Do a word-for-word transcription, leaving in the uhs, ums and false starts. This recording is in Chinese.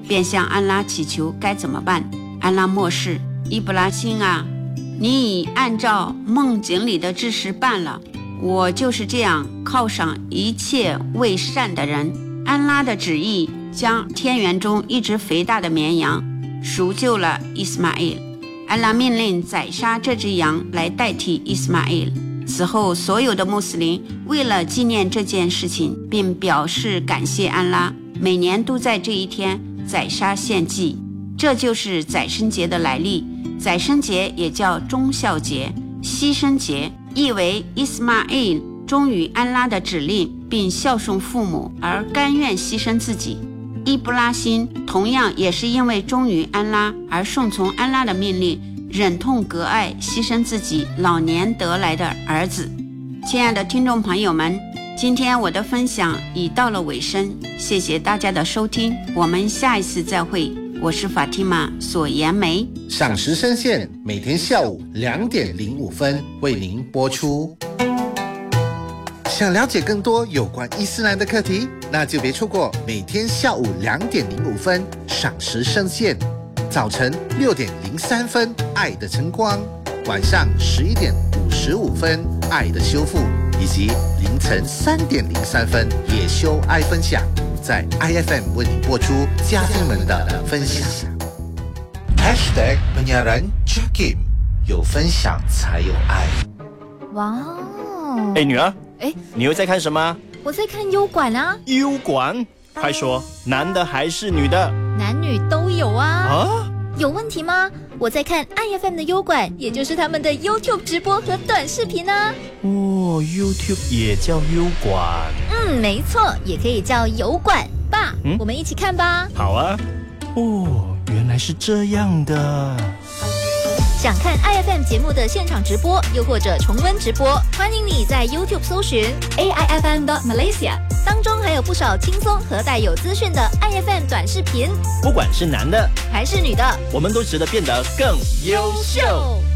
便向安拉祈求该怎么办。安拉默示：伊布拉辛啊，你已按照梦境里的知识办了，我就是这样犒赏一切为善的人。安拉的旨意将天园中一只肥大的绵羊赎救了伊斯玛埃尔，安拉命令宰杀这只羊来代替伊斯玛埃尔。此后，所有的穆斯林为了纪念这件事情并表示感谢安拉，每年都在这一天宰杀献祭，这就是宰牲节的来历。宰牲节也叫忠孝节、牺牲节，意为伊斯玛埃尔忠于安拉的指令并孝顺父母而甘愿牺牲自己。伊布拉辛同样也是因为忠于安拉而顺从安拉的命令，忍痛割爱牺牲自己老年得来的儿子。亲爱的听众朋友们，今天我的分享已到了尾声，谢谢大家的收听，我们下一次再会。我是法蒂玛索颜梅。 赏时声线每天下午两点零五分为您播出。想了解更多有关伊斯兰的课题，那就别错过每天下午两点零五分赏时声线，早晨六点零三分爱的晨光，晚上十一点五十五分爱的修复，以及凌晨三点零三分野修爱分享，在 I F M 为你播出嘉宾们的分享。Hashtag penyiaran Jakim， 有分享才有爱。 哇哦！ 哎，女儿， 哎， 你又在看什么？ 我在看优管啊。 优管？快说，男的还是女的？ 男女都有啊。 啊？ 有问题吗？我在看 I F M 的优管，也就是他们的 YouTube 直播和短视频啊。 哦 ，YouTube 也叫优管。 嗯，没错，也可以叫油管。爸，嗯、我们一起看吧。 好啊。哦，原来是这样的。 想看 I F M 节目的现场直播，又或者重温直播，欢迎你在 YouTube 搜寻 A I F M Malaysia， 当中还有不少轻松和带有资讯的 I F M 短视频。 不管是男的还是女的， 我们都值得变得更优秀。